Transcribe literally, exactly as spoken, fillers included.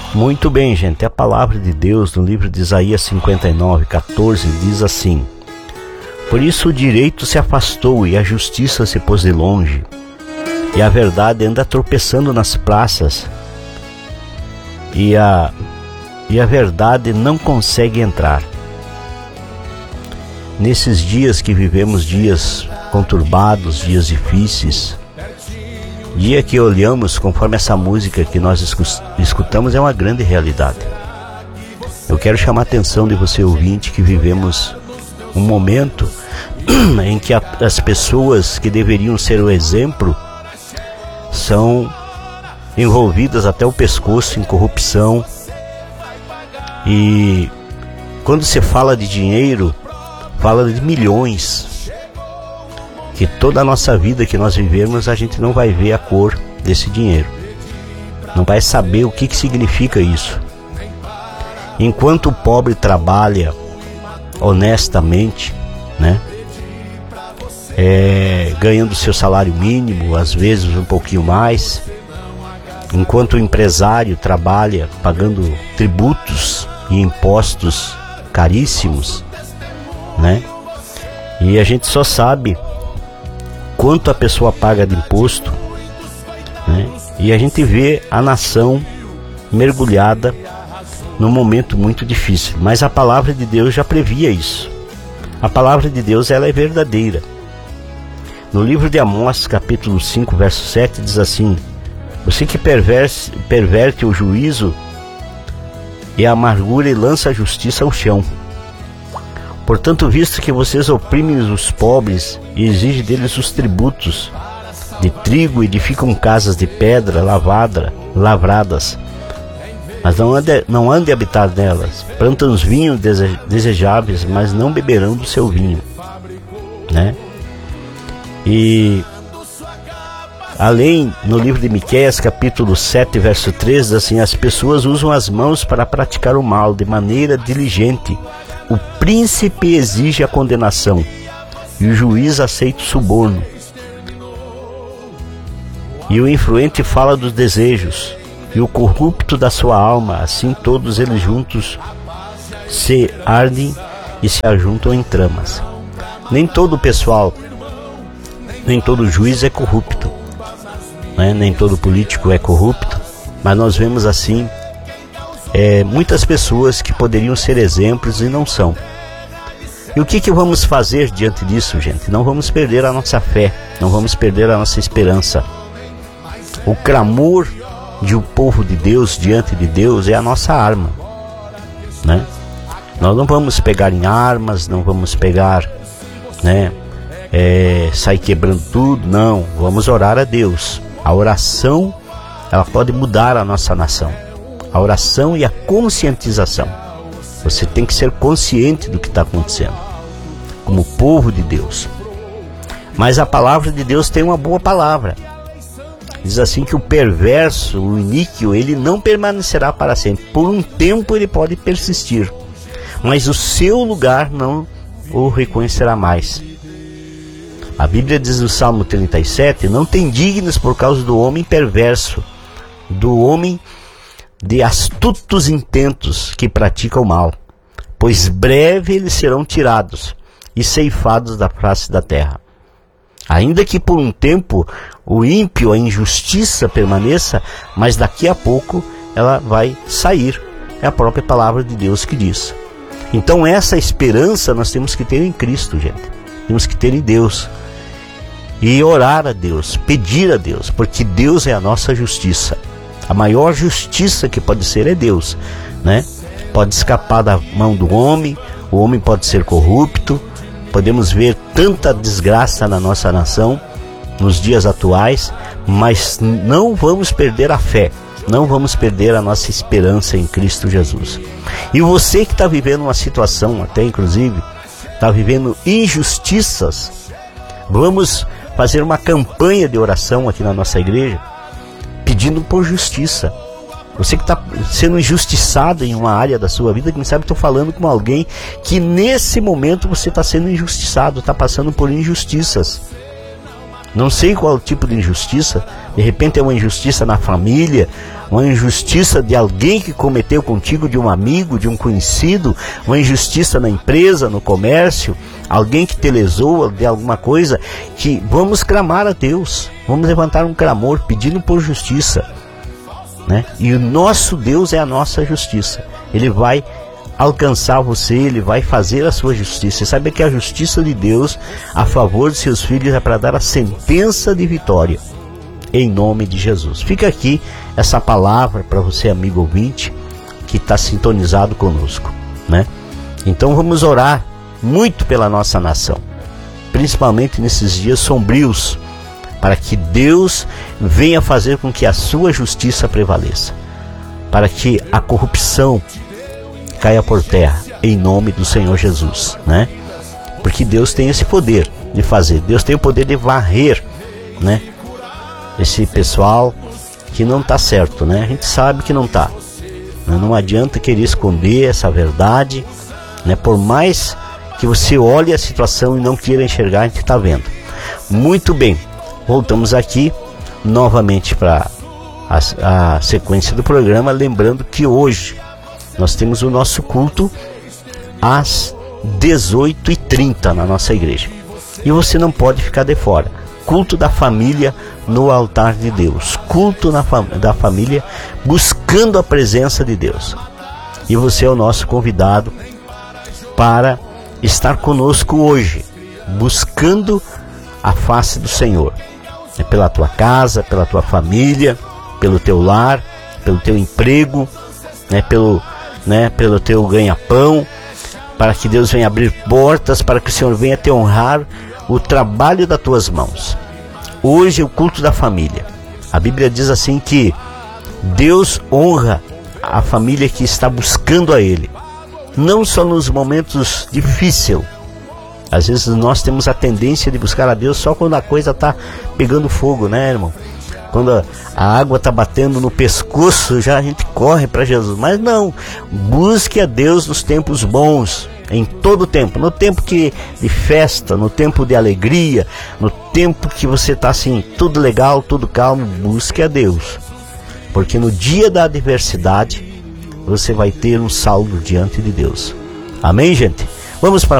Muito bem, gente, a palavra de Deus no livro de Isaías cinquenta e nove, quatorze diz assim: por isso o direito se afastou e a justiça se pôs de longe, e a verdade anda tropeçando nas praças, e a, e a verdade não consegue entrar. Nesses dias que vivemos, dias conturbados, dias difíceis, dia que olhamos conforme essa música que nós escutamos é uma grande realidade. Eu quero chamar a atenção de você, ouvinte, que vivemos um momento em que a, as pessoas que deveriam ser o exemplo são envolvidas até o pescoço em corrupção. E quando se fala de dinheiro, fala de milhões, que toda a nossa vida que nós vivemos, a gente não vai ver a cor desse dinheiro, não vai saber o que, que significa isso. Enquanto o pobre trabalha honestamente, né, é, ganhando seu salário mínimo, às vezes um pouquinho mais, enquanto o empresário trabalha pagando tributos e impostos caríssimos, né, e a gente só sabe quanto a pessoa paga de imposto, né? E a gente vê a nação mergulhada num momento muito difícil. Mas a palavra de Deus já previa isso. A palavra de Deus, ela é verdadeira. No livro de Amós, capítulo cinco, verso sete, diz assim: você que perverte, perverte o juízo e a amargura e lança a justiça ao chão. Portanto, visto que vocês oprimem os pobres e exigem deles os tributos de trigo, edificam casas de pedra lavada, lavradas, mas não ande, não ande a habitar nelas, plantam os vinhos desejáveis, mas não beberão do seu vinho, né? E além, no livro de Miqueias, capítulo sete, verso três, diz assim: as pessoas usam as mãos para praticar o mal de maneira diligente. O príncipe exige a condenação e o juiz aceita o suborno. E o influente fala dos desejos e o corrupto da sua alma. Assim todos eles juntos se ardem e se ajuntam em tramas. Nem todo pessoal, nem todo juiz é corrupto, né? Nem todo político é corrupto, mas nós vemos assim É, muitas pessoas que poderiam ser exemplos e não são. E o que, que vamos fazer diante disso, gente? Não vamos perder a nossa fé, não vamos perder a nossa esperança. O clamor de um povo de Deus diante de Deus é a nossa arma, né? Nós não vamos pegar em armas, não vamos pegar, né, é, sair quebrando tudo, não. Vamos orar a Deus. A oração, ela pode mudar a nossa nação. A oração e a conscientização. Você tem que ser consciente do que está acontecendo, como povo de Deus. Mas a palavra de Deus tem uma boa palavra. Diz assim que o perverso, o iníquo, ele não permanecerá para sempre. Por um tempo ele pode persistir, mas o seu lugar não o reconhecerá mais. A Bíblia diz no Salmo trinta e sete: não tem dignos por causa do homem perverso, do homem de astutos intentos que praticam o mal, pois breve eles serão tirados e ceifados da face da terra. Ainda que por um tempo o ímpio, a injustiça permaneça, mas daqui a pouco ela vai sair. É a própria palavra de Deus que diz. Então essa esperança nós temos que ter em Cristo, gente. Temos que ter em Deus. E orar a Deus, pedir a Deus, porque Deus é a nossa justiça. A maior justiça que pode ser é Deus, né? Pode escapar da mão do homem, o homem pode ser corrupto. Podemos ver tanta desgraça na nossa nação nos dias atuais, mas não vamos perder a fé, não vamos perder a nossa esperança em Cristo Jesus. E você que está vivendo uma situação, até inclusive, está vivendo injustiças, vamos fazer uma campanha de oração aqui na nossa igreja, pedindo por justiça. Você que está sendo injustiçado em uma área da sua vida, quem sabe estou falando com alguém que nesse momento você está sendo injustiçado, está passando por injustiças. Não sei qual tipo de injustiça, De repente é uma injustiça na família, uma injustiça de alguém que cometeu contigo, de um amigo, de um conhecido, uma injustiça na empresa, no comércio, alguém que te lesou de alguma coisa, que vamos clamar a Deus, vamos levantar um clamor pedindo por justiça, né? E o nosso Deus é a nossa justiça. Ele vai alcançar você, Ele vai fazer a sua justiça. Você sabe que a justiça de Deus a favor de seus filhos é para dar a sentença de vitória, em nome de Jesus. Fica aqui essa palavra para você, amigo ouvinte, que está sintonizado conosco, né? Então vamos orar muito pela nossa nação, principalmente nesses dias sombrios, para que Deus venha fazer com que a sua justiça prevaleça, para que a corrupção caia por terra, em nome do Senhor Jesus, né? Porque Deus tem esse poder de fazer, Deus tem o poder de varrer, né, esse pessoal que não está certo, né? A gente sabe que não está, né? Não adianta querer esconder essa verdade, né? Por mais que você olhe a situação e não queira enxergar, a gente está vendo. Muito bem, voltamos aqui novamente para a, a sequência do programa, lembrando que hoje nós temos o nosso culto às dezoito e trinta na nossa igreja, e você não pode ficar de fora. Culto da família no altar de Deus, culto na fam- da família buscando a presença de Deus, e você é o nosso convidado para estar conosco hoje, buscando a face do Senhor, é pela tua casa, pela tua família, pelo teu lar, pelo teu emprego, né, pelo, né, pelo teu ganha-pão, para que Deus venha abrir portas, para que o Senhor venha te honrar o trabalho das tuas mãos. Hoje é o culto da família. A Bíblia diz assim que Deus honra a família que está buscando a Ele, não só nos momentos difíceis. Às vezes nós temos a tendência de buscar a Deus só quando a coisa está pegando fogo, né, irmão? Quando a, a água está batendo no pescoço, já a gente corre para Jesus. Mas não, busque a Deus nos tempos bons, em todo tempo, no tempo que, de festa, no tempo de alegria, no tempo que você está assim, tudo legal, tudo calmo, busque a Deus, porque no dia da adversidade você vai ter um saldo diante de Deus. Amém, gente? Vamos para